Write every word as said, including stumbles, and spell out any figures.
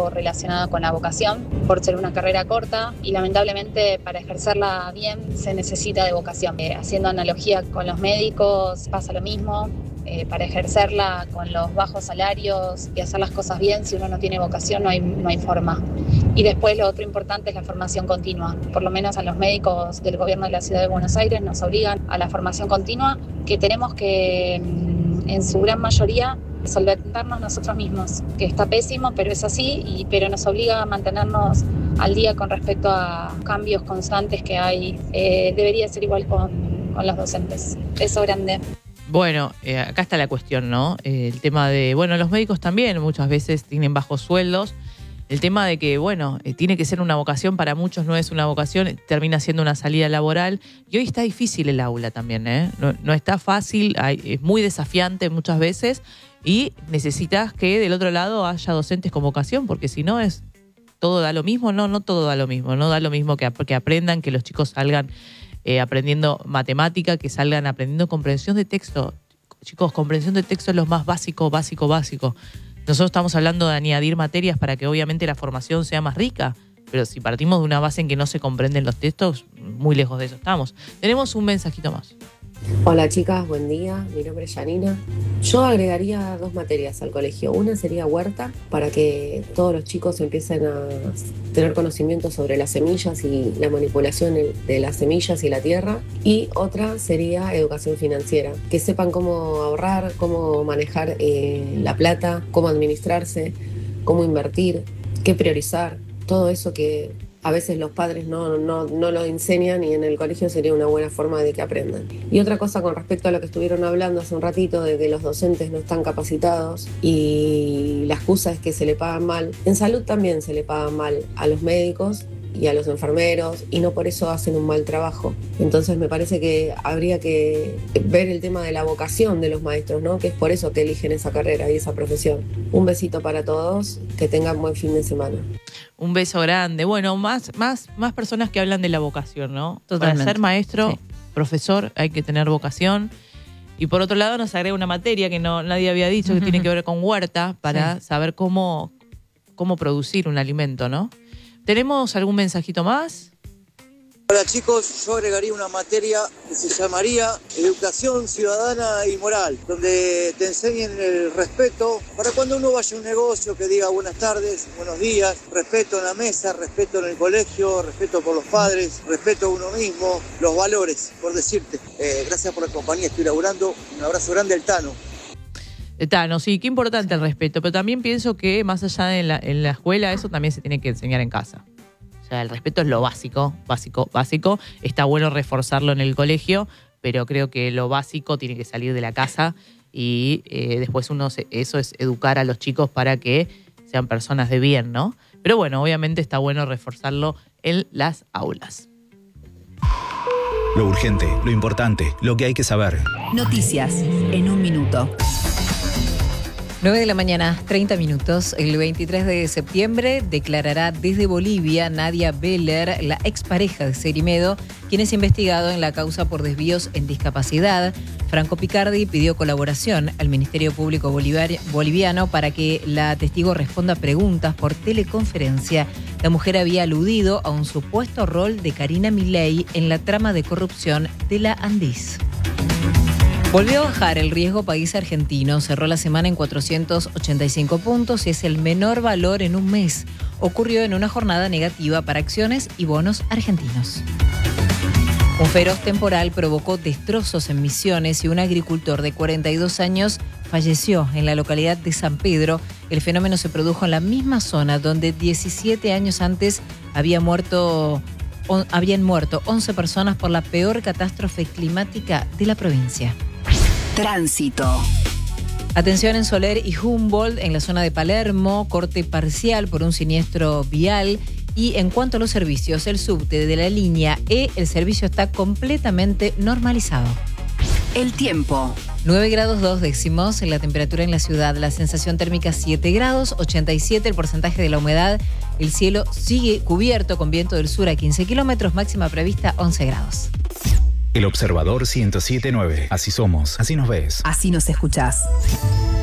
poco relacionado con la vocación, por ser una carrera corta y lamentablemente para ejercerla bien se necesita de vocación. Eh, haciendo analogía con los médicos pasa lo mismo. Eh, para ejercerla con los bajos salarios y hacer las cosas bien, si uno no tiene vocación no hay, no hay forma. Y después lo otro importante es la formación continua. Por lo menos a los médicos del gobierno de la Ciudad de Buenos Aires nos obligan a la formación continua, que tenemos que en su gran mayoría solventarnos nosotros mismos, que está pésimo, pero es así, y, pero nos obliga a mantenernos al día con respecto a cambios constantes que hay. Eh, debería ser igual con, con los docentes. Beso grande. Bueno, eh, acá está la cuestión, ¿no? Eh, el tema de, bueno, los médicos también muchas veces tienen bajos sueldos. El tema de que, bueno, eh, tiene que ser una vocación, para muchos no es una vocación, termina siendo una salida laboral. Y hoy está difícil el aula también, ¿eh? No, no está fácil, hay, es muy desafiante muchas veces y necesitas que del otro lado haya docentes con vocación, porque si no es, todo da lo mismo, no, no todo da lo mismo, no da lo mismo que, que aprendan, que los chicos salgan Eh, aprendiendo matemática, que salgan aprendiendo comprensión de texto. Chicos, comprensión de texto es lo más básico, básico, básico. Nosotros estamos hablando de añadir materias para que obviamente la formación sea más rica, pero si partimos de una base en que no se comprenden los textos, muy lejos de eso estamos. Tenemos un mensajito más. Hola chicas, buen día, mi nombre es Janina. Yo agregaría dos materias al colegio. Una sería huerta, para que todos los chicos empiecen a tener conocimiento sobre las semillas y la manipulación de las semillas y la tierra. Y otra sería educación financiera, que sepan cómo ahorrar, cómo manejar eh, la plata, cómo administrarse, cómo invertir, qué priorizar, todo eso que a veces los padres no, no, no lo enseñan, y en el colegio sería una buena forma de que aprendan. Y otra cosa con respecto a lo que estuvieron hablando hace un ratito, de que los docentes no están capacitados y la excusa es que se le pagan mal. En salud también se le pagan mal a los médicos y a los enfermeros, y no por eso hacen un mal trabajo. Entonces me parece que habría que ver el tema de la vocación de los maestros, ¿no? Que es por eso que eligen esa carrera y esa profesión. Un besito para todos, que tengan buen fin de semana. Un beso grande. Bueno, más, más, más personas que hablan de la vocación, ¿no? Totalmente. Para ser maestro, sí. profesor, hay que tener vocación. Y por otro lado nos agrega una materia que no nadie había dicho, que tiene que ver con huerta, para sí. saber cómo, cómo producir un alimento, ¿no? ¿Tenemos algún mensajito más? Hola chicos, yo agregaría una materia que se llamaría Educación Ciudadana y Moral, donde te enseñen el respeto para cuando uno vaya a un negocio, que diga buenas tardes, buenos días, respeto en la mesa, respeto en el colegio, respeto por los padres, respeto a uno mismo, los valores, por decirte. Eh, gracias por la compañía, estoy laburando, un abrazo grande al Tano. Tano, sí, qué importante el respeto, pero también pienso que más allá de la, en la escuela, eso también se tiene que enseñar en casa. O sea, el respeto es lo básico, básico, básico. Está bueno reforzarlo en el colegio, pero creo que lo básico tiene que salir de la casa y eh, después uno, se, eso es educar a los chicos para que sean personas de bien, ¿no? Pero bueno, obviamente está bueno reforzarlo en las aulas. Lo urgente, lo importante, lo que hay que saber. Noticias en un minuto. nueve de la mañana, treinta minutos. El veintitrés de septiembre declarará desde Bolivia Nadia Beller, la expareja de Cerimedo, quien es investigado en la causa por desvíos en discapacidad. Franco Picardi pidió colaboración al Ministerio Público Boliviano para que la testigo responda preguntas por teleconferencia. La mujer había aludido a un supuesto rol de Karina Milei en la trama de corrupción de la Andis. Volvió a bajar el riesgo país argentino, cerró la semana en cuatrocientos ochenta y cinco puntos y es el menor valor en un mes. Ocurrió en una jornada negativa para acciones y bonos argentinos. Un feroz temporal provocó destrozos en Misiones y un agricultor de cuarenta y dos años falleció en la localidad de San Pedro. El fenómeno se produjo en la misma zona donde diecisiete años antes había muerto, on, habían muerto once personas por la peor catástrofe climática de la provincia. Tránsito. Atención en Soler y Humboldt, en la zona de Palermo, corte parcial por un siniestro vial. Y en cuanto a los servicios, el subte de la línea E, el servicio está completamente normalizado. El tiempo. nueve grados dos décimos en la temperatura en la ciudad, la sensación térmica siete grados, ochenta y siete el porcentaje de la humedad. El cielo sigue cubierto con viento del sur a quince kilómetros, máxima prevista once grados. El Observador ciento siete punto nueve. Así somos, así nos ves. Así nos escuchás.